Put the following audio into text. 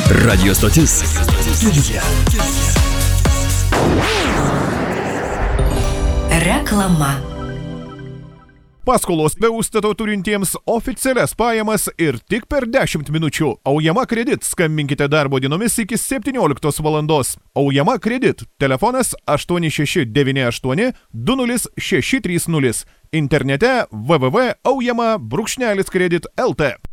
Radio stotis Vilniuje. Reklama. Paskolos be užstato turintiems oficialias pajamas ir tik per 10 minučių. Aujama Kredit. Skambinkite darbo dienomis iki 17 valandos. Aujama Kredit. Telefonas 8698 20630. Internete www.aujama-kredit.lt.